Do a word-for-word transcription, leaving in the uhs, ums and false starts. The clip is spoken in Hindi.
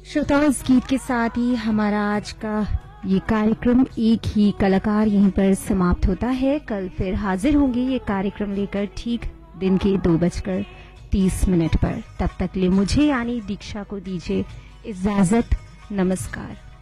श्रोताओं, इस गीत के साथ ही हमारा आज का ये कार्यक्रम एक ही कलाकार यहीं पर समाप्त होता है। कल फिर हाजिर होंगे ये कार्यक्रम लेकर ठीक दिन के दो बजकर तीस मिनट पर। तब तक ले मुझे यानी दीक्षा को दीजिए इजाजत। नमस्कार।